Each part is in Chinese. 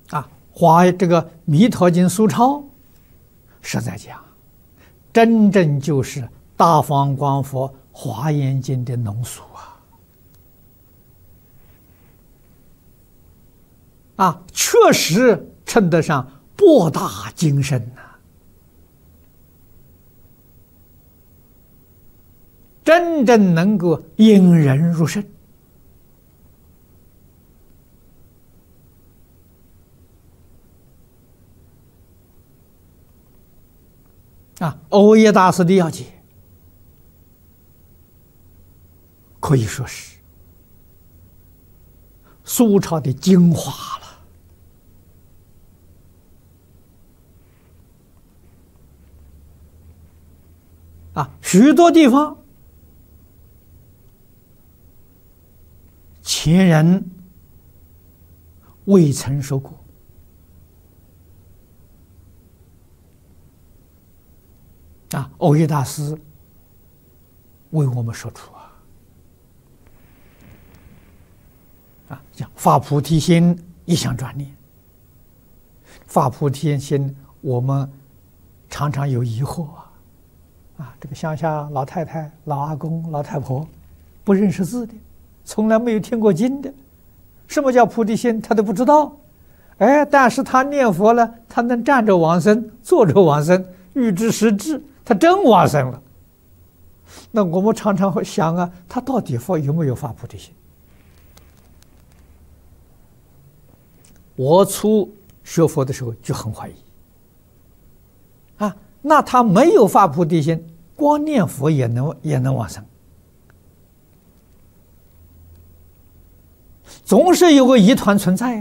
华这个《弥陀经》疏钞是在讲，真正就是大方广佛华严经的浓缩确实称得上博大精深真正能够引人入胜欧耶大师的要解可以说是苏钞的精华了许多地方前人未曾说过欧耶大师为我们说出讲发菩提心，一向专念。发菩提心，我们常常有疑惑这个乡下老太太、老阿公、老太婆不认识字的，从来没有听过经的，什么叫菩提心，他都不知道。但是他念佛了，他能站着往生，坐着往生，欲知实质，他真往生了。那我们常常会想他到底有没有发菩提心？我初学佛的时候就很怀疑那他没有发菩提心，光念佛也能往生，总是有个疑团存在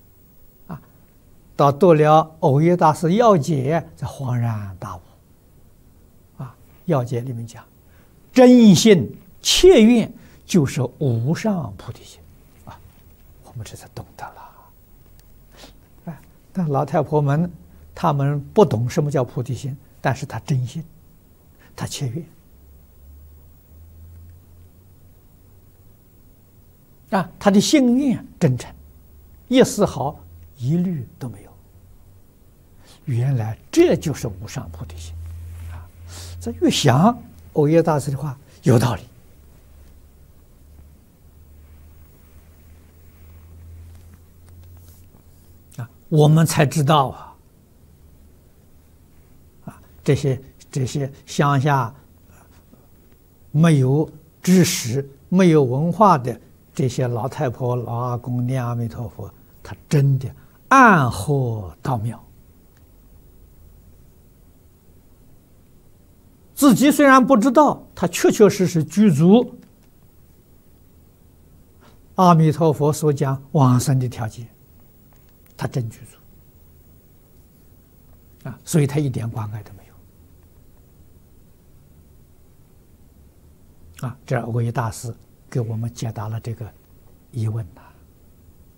到读了欧耶大师要解，才恍然大悟要解里面讲，真心切愿就是无上菩提心我们这才懂得了。但老太婆们他们不懂什么叫菩提心，但是他真心，他切愿他的心愿真诚，一丝毫疑虑都没有。原来这就是无上菩提心这越想欧耶大师的话有道理我们才知道这些乡下没有知识、没有文化的这些老太婆、老阿公念阿弥陀佛，他真的暗合道妙。自己虽然不知道，他确确实实具足阿弥陀佛所讲往生的条件，他真具足所以他一点关爱都没有这欧耶大师给我们解答了这个疑问